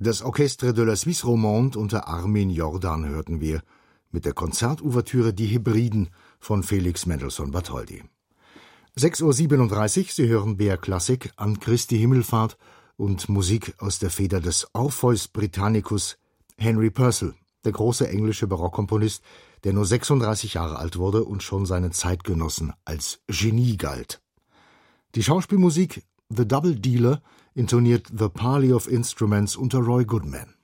Das Orchestre de la Suisse Romande unter Armin Jordan hörten wir mit der Konzertouvertüre Die Hebriden von Felix Mendelssohn Bartholdy. 6:37 Uhr, Sie hören BR Klassik an Christi Himmelfahrt und Musik aus der Feder des Orpheus Britannicus Henry Purcell, der große englische Barockkomponist, der nur 36 Jahre alt wurde und schon seinen Zeitgenossen als Genie galt. Die Schauspielmusik The Double Dealer intoniert The Parley of Instruments unter Roy Goodman.